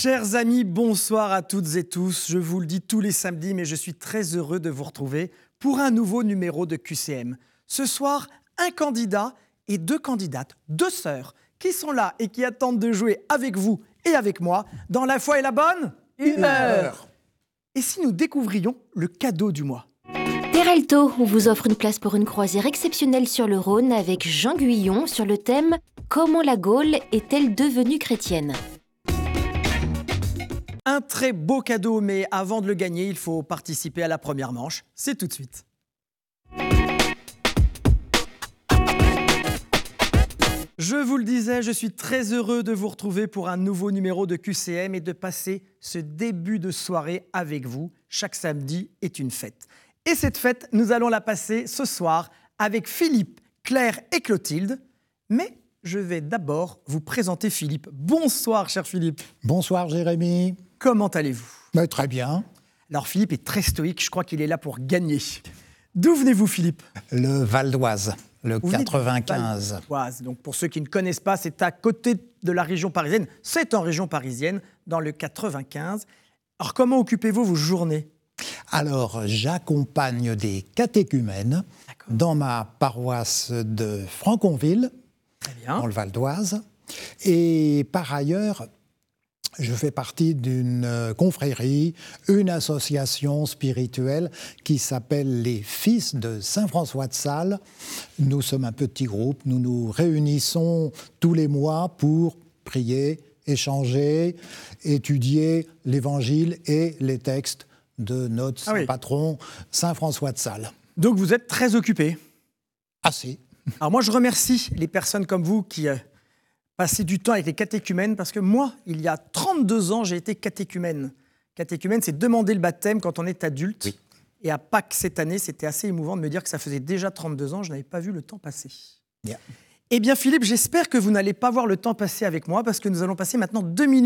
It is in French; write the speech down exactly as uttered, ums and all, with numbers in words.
Chers amis, bonsoir à toutes et tous. Je vous le dis tous les samedis, mais je suis très heureux de vous retrouver pour un nouveau numéro de Q C M. Ce soir, un candidat et deux candidates, deux sœurs, qui sont là et qui attendent de jouer avec vous et avec moi dans La foi et la bonne humeur. Et si nous découvrions le cadeau du mois? Terrelto, on vous offre une place pour une croisière exceptionnelle sur le Rhône avec Jean Guyon sur le thème « Comment la Gaule est-elle devenue chrétienne ?» Un très beau cadeau, mais avant de le gagner, il faut participer à la première manche. C'est tout de suite. Je vous le disais, je suis très heureux de vous retrouver pour un nouveau numéro de Q C M et de passer ce début de soirée avec vous. Chaque samedi est une fête. Et cette fête, nous allons la passer ce soir avec Philippe, Claire et Clotilde. Mais je vais d'abord vous présenter Philippe. Bonsoir, cher Philippe. Bonsoir, Jérémy. Comment allez-vous? Ben, très bien. Alors, Philippe est très stoïque. Je crois qu'il est là pour gagner. D'où venez-vous, Philippe? Le Val d'Oise, le Vous venez de quatre-vingt-quinze. Val d'Oise. Donc, pour ceux qui ne connaissent pas, c'est à côté de la région parisienne. C'est en région parisienne, dans le quatre-vingt-quinze. Alors, comment occupez-vous vos journées? Alors, j'accompagne des catéchumènes D'accord. dans ma paroisse de Franconville, Très bien. dans le Val d'Oise. Et par ailleurs, je fais partie d'une euh, confrérie, une association spirituelle qui s'appelle les Fils de Saint-François de Sales. Nous sommes un petit groupe, nous nous réunissons tous les mois pour prier, échanger, étudier l'Évangile et les textes de notre Ah oui. patron Saint-François de Sales. Donc, vous êtes très occupé. Assez. Alors, moi, je remercie les personnes comme vous qui euh, passaient du temps avec les catéchumènes parce que moi, il y a trente-deux ans, j'ai été catéchumène. Catéchumène, c'est demander le baptême quand on est adulte. Oui. Et à Pâques, cette année, c'était assez émouvant de me dire que ça faisait déjà trente-deux ans, je n'avais pas vu le temps passer. Bien. Eh bien, Philippe, j'espère que vous n'allez pas voir le temps passer avec moi parce que nous allons passer maintenant deux minutes